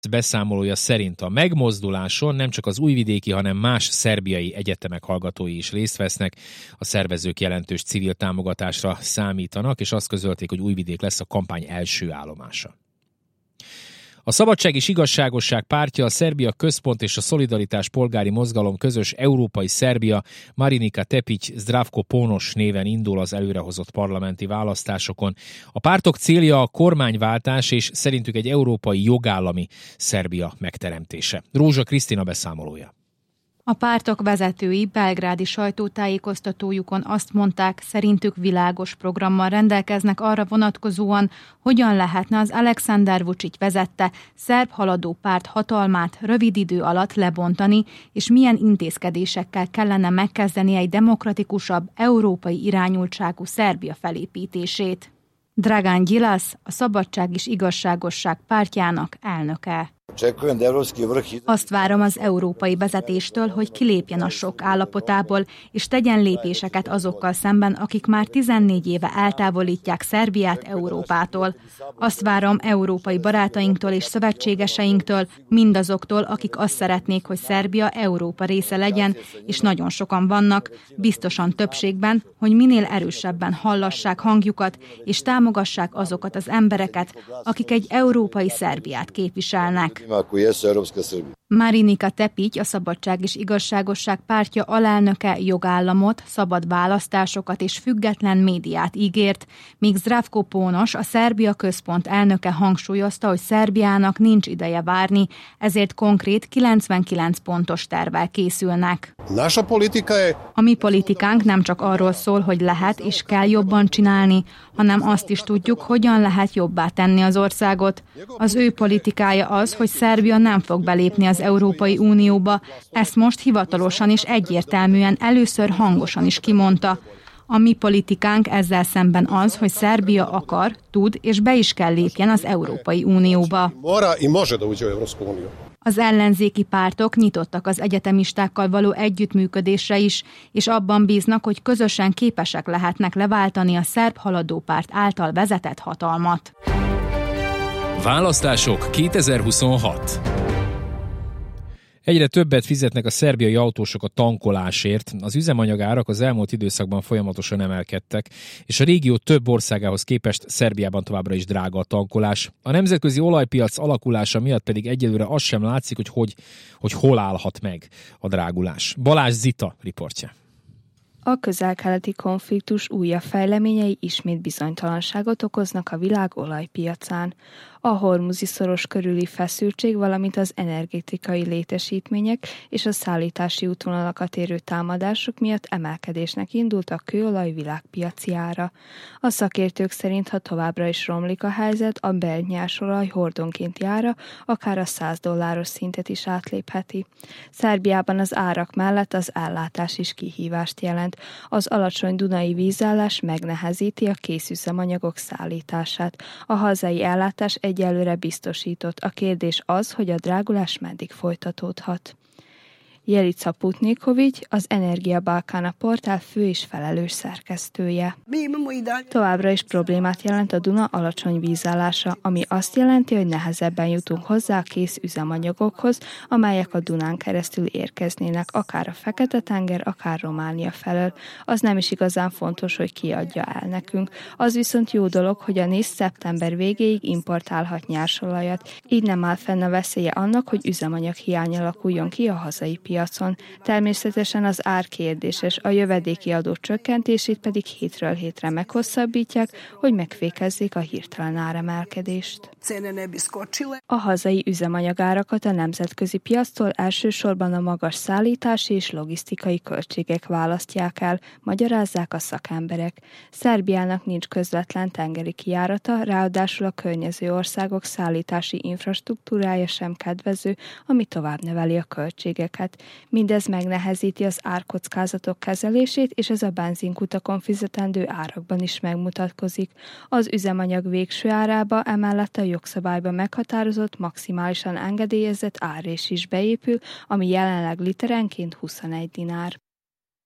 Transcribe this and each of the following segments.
beszámolója szerint a megmozduláson nem csak az újvidéki, hanem más szerbiai egyetemek hallgatói is részt vesznek. A szervezők jelentős civil támogatásra számítanak, és azt közölték, hogy Újvidék lesz a kampány első állomása. A Szabadság és Igazságosság pártja, a Szerbia Központ és a Szolidaritás Polgári Mozgalom közös Európai Szerbia Marinika Tepić Zdravko Ponos néven indul az előrehozott parlamenti választásokon. A pártok célja a kormányváltás és szerintük egy európai jogállami Szerbia megteremtése. Rózsa Krisztina beszámolója. A pártok vezetői belgrádi sajtótájékoztatójukon azt mondták, szerintük világos programmal rendelkeznek arra vonatkozóan, hogyan lehetne az Aleksandar Vučić vezette szerb haladó párt hatalmát rövid idő alatt lebontani, és milyen intézkedésekkel kellene megkezdeni egy demokratikusabb, európai irányultságú Szerbia felépítését. Dragan Đilas, a Szabadság és Igazságosság pártjának elnöke. Azt várom az európai vezetéstől, hogy kilépjen a sok állapotából, és tegyen lépéseket azokkal szemben, akik már 14 éve eltávolítják Szerbiát Európától. Azt várom európai barátainktól és szövetségeseinktől, mindazoktól, akik azt szeretnék, hogy Szerbia Európa része legyen, és nagyon sokan vannak, biztosan többségben, hogy minél erősebben hallassák hangjukat, és támogassák azokat az embereket, akik egy európai Szerbiát képviselnek. Marinika Tepić, a Szabadság és Igazságosság pártja alelnöke jogállamot, szabad választásokat és független médiát ígért, míg Zdravko Ponos, a Szerbia Központ elnöke hangsúlyozta, hogy Szerbiának nincs ideje várni, ezért konkrét 99 pontos tervvel készülnek. A mi politikánk nem csak arról szól, hogy lehet és kell jobban csinálni, hanem azt is tudjuk, hogyan lehet jobbá tenni az országot. Az ő politikája az, hogy Szerbia nem fog belépni az Európai Unióba. Ezt most hivatalosan és egyértelműen először hangosan is kimondta. A mi politikánk ezzel szemben az, hogy Szerbia akar, tud és be is kell lépjen az Európai Unióba. Az ellenzéki pártok nyitottak az egyetemistákkal való együttműködésre is, és abban bíznak, hogy közösen képesek lehetnek leváltani a szerb haladó párt által vezetett hatalmat. Választások 2026. Egyre többet fizetnek a szerbiai autósok a tankolásért. Az üzemanyagárak az elmúlt időszakban folyamatosan emelkedtek, és a régió több országához képest Szerbiában továbbra is drága a tankolás. A nemzetközi olajpiac alakulása miatt pedig egyelőre az sem látszik, hogy hol állhat meg a drágulás. Balázs Zita riportja. A közel-keleti konfliktus újabb fejleményei ismét bizonytalanságot okoznak a világ olajpiacán. A Hormuzi-szoros körüli feszültség, valamint az energetikai létesítmények és a szállítási útvonalakat érő támadások miatt emelkedésnek indult a kőolaj világpiaci ára. A szakértők szerint, ha továbbra is romlik a helyzet, a Brent nyersolaj hordonkénti ára akár a $100 szintet is átlépheti. Szerbiában az árak mellett az ellátás is kihívást jelent. Az alacsony dunai vízállás megnehezíti a készüzemanyagok szállítását. A hazai ellátás egyelőre biztosított. A kérdés az, hogy a drágulás meddig folytatódhat. Jelica Putniković, az Energia Balkána portál fő és felelős szerkesztője. Továbbra is problémát jelent a Duna alacsony vízállása, ami azt jelenti, hogy nehezebben jutunk hozzá a kész üzemanyagokhoz, amelyek a Dunán keresztül érkeznének, akár a Fekete-tenger, akár Románia felől. Az nem is igazán fontos, hogy ki adja el nekünk. Az viszont jó dolog, hogy a NIS szeptember végéig importálhat nyersolajat, így nem áll fenn a veszélye annak, hogy üzemanyag hiány alakuljon ki a hazai piacon. Természetesen az ár kérdéses, a jövedéki adó csökkentését pedig hétről hétre meghosszabbítják, hogy megfékezzék a hirtelen áremelkedést. A hazai üzemanyagárakat a nemzetközi piactól elsősorban a magas szállítási és logisztikai költségek választják el, magyarázzák a szakemberek. Szerbiának nincs közvetlen tengeri kijárata, ráadásul a környező országok szállítási infrastruktúrája sem kedvező, ami tovább növeli a költségeket. Mindez megnehezíti az árkockázatok kezelését, és ez a benzinkutakon fizetendő árakban is megmutatkozik. Az üzemanyag végső árába emellett a jogszabályban meghatározott, maximálisan engedélyezett árrés is beépül, ami jelenleg literenként 21 dinár.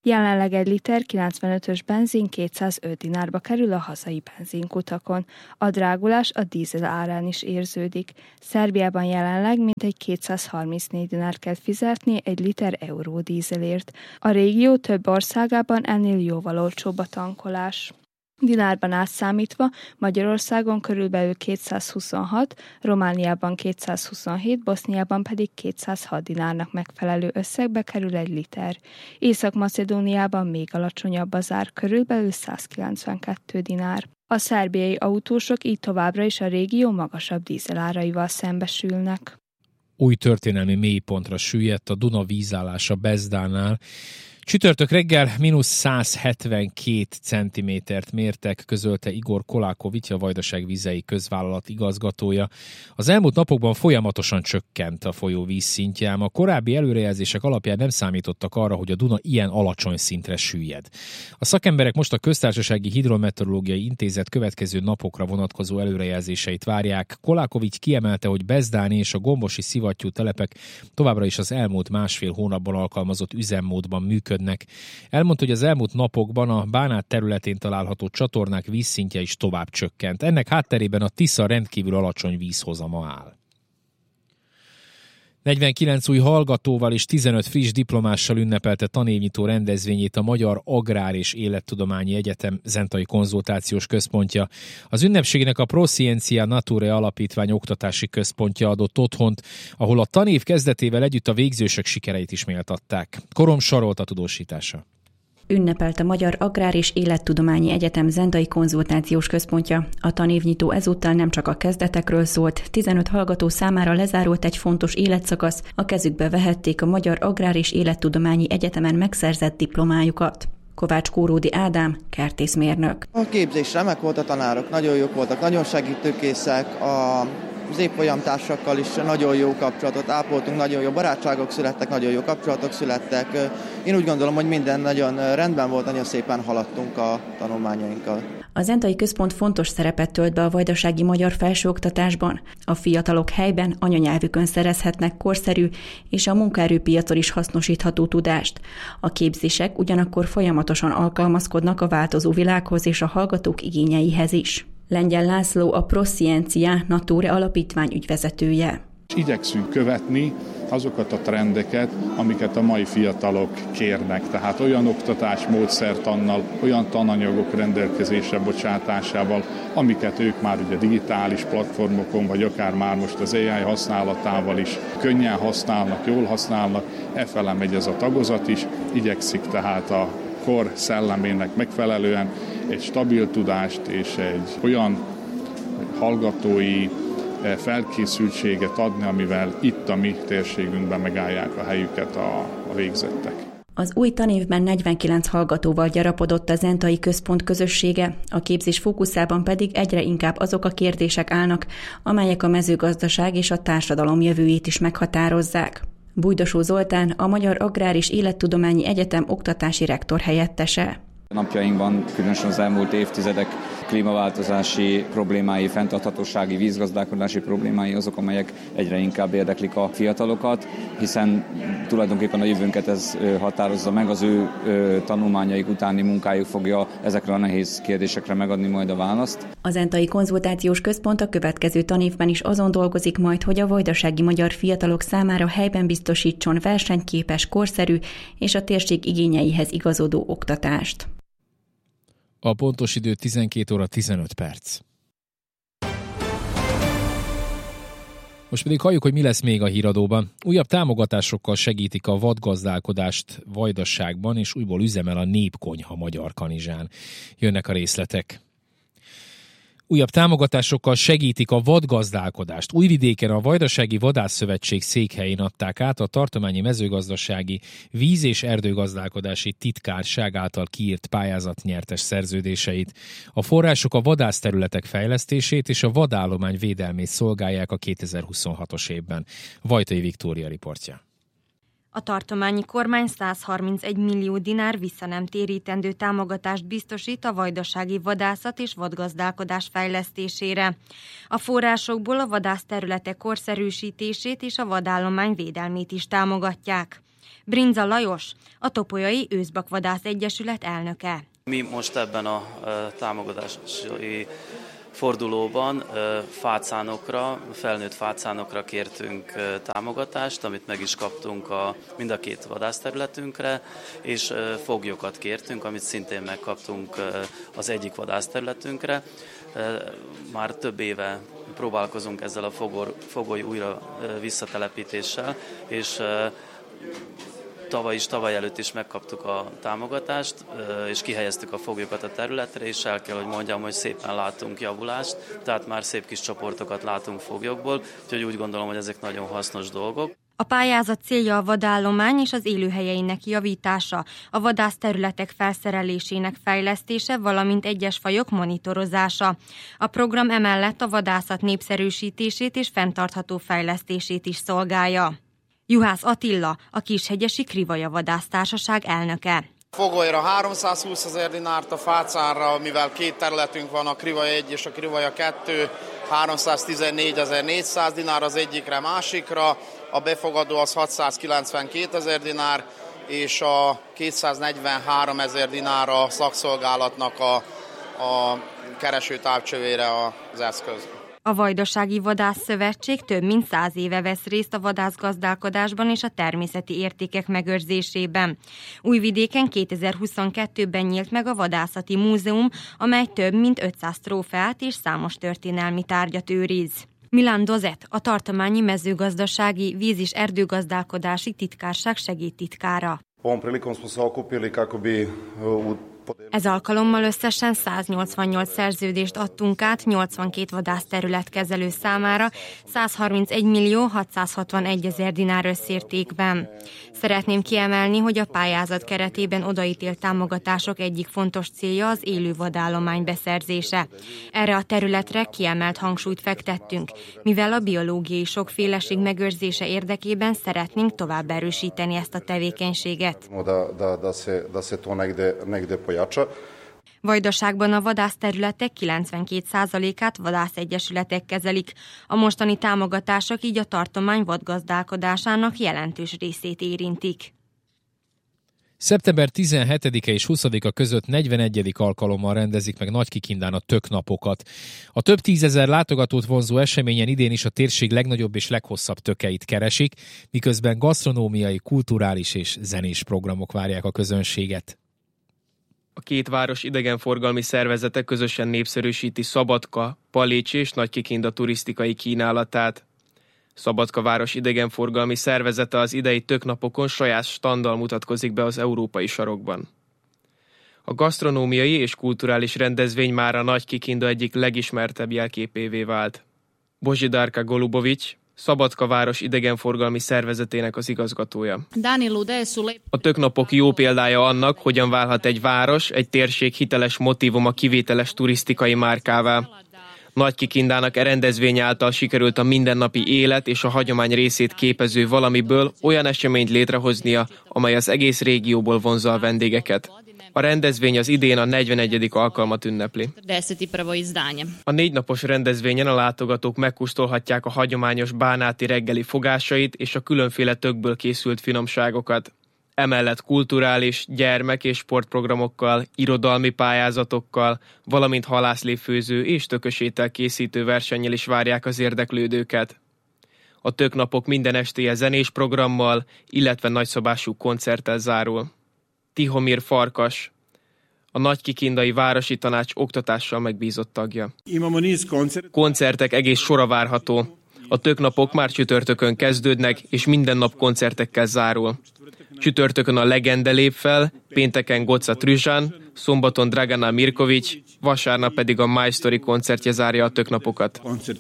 Jelenleg egy liter 95-ös benzin 205 dinárba kerül a hazai benzinkutakon. A drágulás a dízel árán is érződik. Szerbiában jelenleg mintegy 234 dinár kell fizetni egy liter euró dízelért. A régió több országában ennél jóval olcsóbb a tankolás. Dinárban átszámítva Magyarországon körülbelül 226, Romániában 227, Boszniában pedig 206 dinárnak megfelelő összegbe kerül egy liter. Észak-Macedóniában még alacsonyabb az ár, körülbelül 192 dinár. A szerbiai autósok így továbbra is a régió magasabb dízeláraival szembesülnek. Új történelmi mélypontra süllyedt a Duna vízállása Bezdánál. Csütörtök reggel -172 centimétert mértek, közölte Igor Kolákovics, a Vajdaság Vizei Közvállalat igazgatója. Az elmúlt napokban folyamatosan csökkent a folyó vízszintje, ám a korábbi előrejelzések alapján nem számítottak arra, hogy a Duna ilyen alacsony szintre süllyed. A szakemberek most a Köztársasági Hidrometeorológiai Intézet következő napokra vonatkozó előrejelzéseit várják. Kolákovics kiemelte, hogy Bezdáni és a gombosi szivattyú telepek továbbra is az elmúlt másfél hónapban alkalmazott üzemmódban működnek. Elmondta, hogy az elmúlt napokban a Bánát területén található csatornák vízszintje is tovább csökkent. Ennek hátterében a Tisza rendkívül alacsony vízhozama áll. 49 új hallgatóval és 15 friss diplomással ünnepelte tanévnyitó rendezvényét a Magyar Agrár és Élettudományi Egyetem Zentai Konzultációs Központja. Az ünnepségnek a ProScientia Naturae Alapítvány oktatási központja adott otthont, ahol a tanév kezdetével együtt a végzősök sikereit is méltatták. Korom Sarolt a tudósítása. Ünnepelt a Magyar Agrár és Élettudományi Egyetem Zentai Konzultációs Központja. A tanévnyitó ezúttal nem csak a kezdetekről szólt, 15 hallgató számára lezárult egy fontos életszakasz, a kezükbe vehették a Magyar Agrár és Élettudományi Egyetemen megszerzett diplomájukat. Kovács Kóródi Ádám, kertészmérnök. A képzés remek volt, a tanárok nagyon jók voltak, nagyon segítőkészek, az évfolyamtársakkal is nagyon jó kapcsolatot ápoltunk, nagyon jó barátságok születtek, nagyon jó kapcsolatok születtek. Én úgy gondolom, hogy minden nagyon rendben volt, nagyon szépen haladtunk a tanulmányainkkal. A Zentai Központ fontos szerepet tölt be a vajdasági magyar felsőoktatásban. A fiatalok helyben anyanyelvükön szerezhetnek korszerű és a munkaerőpiacon is hasznosítható tudást. A képzések ugyanakkor folyamatosan alkalmazkodnak a változó világhoz és a hallgatók igényeihez is. Lengyel László a ProScientia Naturae Alapítvány ügyvezetője. Igyekszünk követni azokat a trendeket, amiket a mai fiatalok kérnek. Tehát olyan oktatásmódszertannal, olyan tananyagok rendelkezésre bocsátásával, amiket ők már ugye digitális platformokon, vagy akár már most az AI használatával is könnyen használnak, jól használnak. Efele megy ez a tagozat is, igyekszik tehát a kor szellemének megfelelően egy stabil tudást és egy olyan hallgatói felkészültséget adni, amivel itt a mi térségünkben megállják a helyüket a végzettek. Az új tanévben 49 hallgatóval gyarapodott a Zentai Központ közössége, a képzés fókuszában pedig egyre inkább azok a kérdések állnak, amelyek a mezőgazdaság és a társadalom jövőjét is meghatározzák. Bújdosó Zoltán, a Magyar Agrár és Élettudományi Egyetem oktatási rektor helyettese. Napjainkban, különösen az elmúlt évtizedek klímaváltozási problémái, fenntarthatósági, vízgazdálkodási problémái azok, amelyek egyre inkább érdeklik a fiatalokat, hiszen tulajdonképpen a jövőnket ez határozza meg, az ő tanulmányaik utáni munkájuk fogja ezekre a nehéz kérdésekre megadni majd a választ. A Zentai Konzultációs Központ a következő tanévben is azon dolgozik majd, hogy a vajdasági magyar fiatalok számára helyben biztosítson versenyképes, korszerű és a térség igényeihez igazodó oktatást. A pontos idő 12 óra 15 perc. Most pedig halljuk, hogy mi lesz még a híradóban. Újabb támogatásokkal segítik a vadgazdálkodást Vajdaságban, és újból üzemel a Népkonyha Magyarkanizsán. Jönnek a részletek. Újabb támogatásokkal segítik a vadgazdálkodást. Újvidéken a Vajdasági Vadászszövetség székhelyén adták át a tartományi mezőgazdasági víz- és erdőgazdálkodási titkárság által kiírt pályázatnyertes szerződéseit. A források a vadászterületek fejlesztését és a vadállomány védelmét szolgálják a 2026-os évben. Vajtai Viktória riportja. A tartományi kormány 131 millió dinár visszanemtérítendő támogatást biztosít a vajdasági vadászat és vadgazdálkodás fejlesztésére. A forrásokból a vadászterületek korszerűsítését és a vadállomány védelmét is támogatják. Brinza Lajos, a Topolyai Őszbakvadász Egyesület elnöke. Mi most ebben a támogatási fordulóban felnőtt fácánokra kértünk támogatást, amit meg is kaptunk mind a két vadászterületünkre, és foglyokat kértünk, amit szintén megkaptunk az egyik vadászterületünkre. Már több éve próbálkozunk ezzel a fogoly újra visszatelepítéssel, és tavaly előtt is megkaptuk a támogatást, és kihelyeztük a foglyokat a területre, és el kell, hogy mondjam, hogy szépen látunk javulást, tehát már szép kis csoportokat látunk foglyokból, úgyhogy úgy gondolom, hogy ezek nagyon hasznos dolgok. A pályázat célja a vadállomány és az élőhelyeinek javítása, a vadászterületek felszerelésének fejlesztése, valamint egyes fajok monitorozása. A program emellett a vadászat népszerűsítését és fenntartható fejlesztését is szolgálja. Juhász Attila, a Kishegyesi Krivaja Vadásztársaság elnöke. Fogolyra 320 000 dinárt, a fácánra, mivel két területünk van, a Krivaja 1 és a Krivaja 2, 314 400 dinár az egyikre, másikra, a befogadó az 692 000 dinár, és a 243 000 dinár a szakszolgálatnak a kereső távcsövére az eszköz. A Vajdasági Vadászszövetség több mint 100 éve vesz részt a vadászgazdálkodásban és a természeti értékek megőrzésében. Újvidéken 2022-ben nyílt meg a Vadászati Múzeum, amely több mint 500 trófeát és számos történelmi tárgyat őriz. Milan Dozet, a tartományi mezőgazdasági, víz- és erdőgazdálkodási titkárság segédtitkára. Ez alkalommal összesen 188 szerződést adtunk át 82 vadászterületkezelő számára 131 661 000 dinár összértékben. Szeretném kiemelni, hogy a pályázat keretében odaítélt támogatások egyik fontos célja az élő vadállomány beszerzése. Erre a területre kiemelt hangsúlyt fektettünk, mivel a biológiai sokféleség megőrzése érdekében szeretnénk tovább erősíteni ezt a tevékenységet. Vajdaságban a vadászterületek 92%-át vadászegyesületek kezelik. A mostani támogatások így a tartomány vadgazdálkodásának jelentős részét érintik. Szeptember 17-e és 20-a között 41. alkalommal rendezik meg Nagykikindán a töknapokat. A több tízezer látogatót vonzó eseményen idén is a térség legnagyobb és leghosszabb tökeit keresik, miközben gasztronómiai, kulturális és zenés programok várják a közönséget. A két város idegenforgalmi szervezete közösen népszerűsíti Szabadka, Palécs és Nagykikinda turisztikai kínálatát. Szabadka város idegenforgalmi szervezete az idei töknapokon saját standdal mutatkozik be az európai sarokban. A gasztronómiai és kulturális rendezvény már a Nagykikinda egyik legismertebb jelképévé vált. Božidárka Golubovics, Szabadka város idegenforgalmi szervezetének az igazgatója. A töknapok jó példája annak, hogyan válhat egy város, egy térség hiteles motívuma kivételes turisztikai márkává. Nagykikindának rendezvény által sikerült a mindennapi élet és a hagyomány részét képező valamiből olyan eseményt létrehoznia, amely az egész régióból vonzza a vendégeket. A rendezvény az idén a 41. alkalmat ünnepli. A 4 napos rendezvényen a látogatók megkóstolhatják a hagyományos bánáti reggeli fogásait és a különféle tökből készült finomságokat. Emellett kulturális, gyermek- és sportprogramokkal, irodalmi pályázatokkal, valamint halászléfőző és tökösétel készítő versennyel is várják az érdeklődőket. A töknapok minden estéje zenés programmal, illetve nagyszabású koncerttel zárul. Tihomir Farkas, a Nagykikindai Városi Tanács oktatással megbízott tagja. Koncertek egész sora várható. A töknapok már csütörtökön kezdődnek, és minden nap koncertekkel zárul. Csütörtökön a Legende lép fel, pénteken Goca Trüzsán, szombaton Dragana Mirković, vasárnap pedig a My Story koncertje zárja a töknapokat.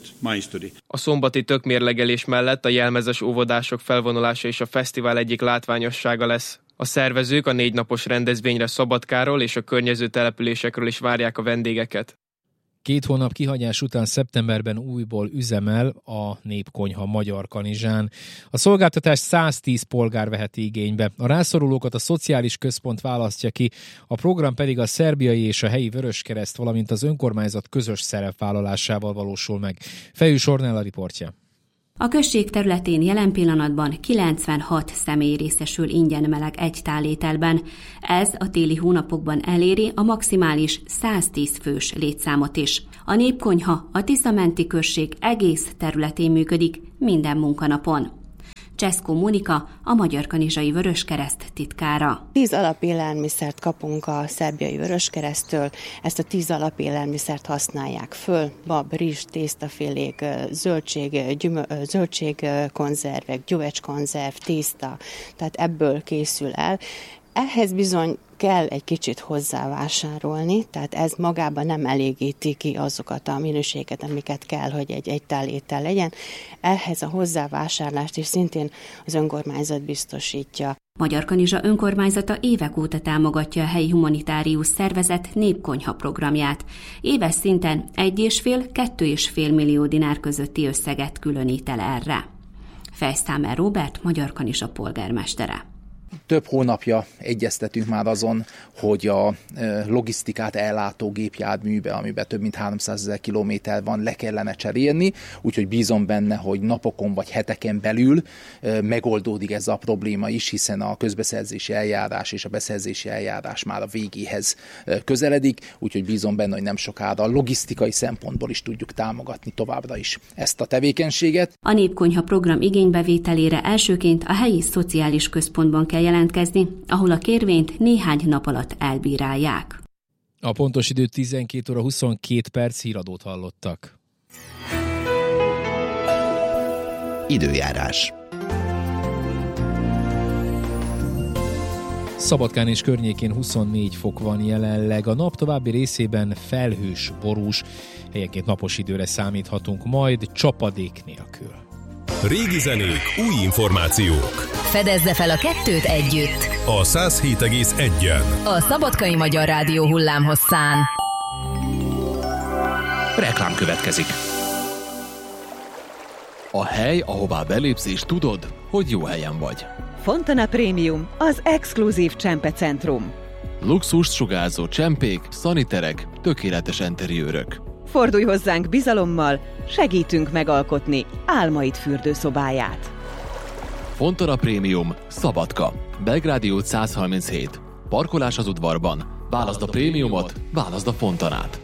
A szombati tökmérlegelés mellett a jelmezes óvodások felvonulása is a fesztivál egyik látványossága lesz. A szervezők a 4 napos rendezvényre Szabadkáról és a környező településekről is várják a vendégeket. 2 hónap kihagyás után szeptemberben újból üzemel a Népkonyha Magyar Kanizsán. A szolgáltatást 110 polgár veheti igénybe. A rászorulókat a szociális központ választja ki, a program pedig a szerbiai és a helyi Vöröskereszt, valamint az önkormányzat közös szerepvállalásával valósul meg. Fejű Sornella riportja. A község területén jelen pillanatban 96 személy részesül ingyen meleg egytálételben. Ez a téli hónapokban eléri a maximális 110 fős létszámot is. A népkonyha a Tiszamenti község egész területén működik minden munkanapon. Cseszkó Mónika, a Magyar Kanizsai Vöröskereszt titkára. 10 alapélelmiszert kapunk a szerbiai Vöröskereszttől, ezt a 10 alapélelmiszert használják föl, bab, rizs, tésztafélék, zöldségkonzervek, gyümölcskonzerv, tészta, tehát ebből készül el. Ehhez bizony kell egy kicsit hozzávásárolni, tehát ez magában nem elégíti ki azokat a minőséget, amiket kell, hogy egy egytálétel legyen. Ehhez a hozzávásárlást is szintén az önkormányzat biztosítja. Magyarkanizsa önkormányzata évek óta támogatja a helyi humanitárius szervezet népkonyha programját. Éves szinten 1,5-2,5 millió dinár közötti összeget különít el erre. Fejszámer Róbert, Magyarkanizsa polgármestere. Több hónapja egyeztetünk már azon, hogy a logisztikát ellátó gépjárműbe, amiben több mint 300 000 kilométer van, le kellene cserélni, úgyhogy bízom benne, hogy napokon vagy heteken belül megoldódik ez a probléma is, hiszen a közbeszerzési eljárás és a beszerzési eljárás már a végéhez közeledik, úgyhogy bízom benne, hogy nem sokára logisztikai szempontból is tudjuk támogatni továbbra is ezt a tevékenységet. A népkonyha program igénybevételére elsőként a helyi szociális központban kell jelentkezni, ahol a kérvényt néhány nap alatt elbírálják. A pontos idő 12 óra 22 perc, híradót hallottak. Időjárás. Szabadkán és környékén 24 fok van jelenleg, a nap további részében felhős, borús, helyenként napos időre számíthatunk, majd csapadék nélkül. Régi zenék, új információk. Fedezze fel a kettőt együtt. A 107,1-en. A Szabadkai Magyar Rádió hullámhosszán. Reklám következik. A hely, ahová belépsz és tudod, hogy jó helyen vagy. Fontana Premium, az exkluzív csempecentrum. Luxust sugárzó csempék, szaniterek, tökéletes interiőrök. Fordulj hozzánk bizalommal, segítünk megalkotni álmaid fürdőszobáját. Fontana Premium, Szabadka, Belgrádi út 137. Parkolás az udvarban. Válaszd a prémiumot, válaszd a Fontanát.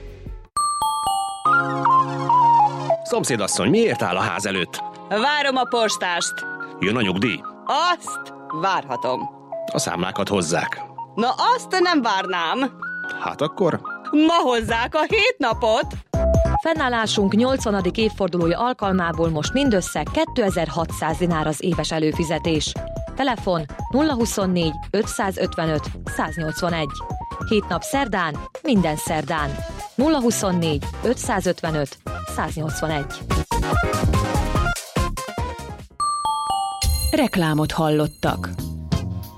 Szomszédasszony, miért áll a ház előtt? Várom a postást. Jön a nyugdíj? Azt várhatom. A számlákat hozzák. Na azt nem várnám. Hát akkor? Ma hozzák a 7 napot. Fennállásunk 80. évfordulója alkalmából most mindössze 2600 dinár az éves előfizetés. Telefon 024 555 181. 7 nap szerdán, minden szerdán. 024 555 181. Reklámot hallottak.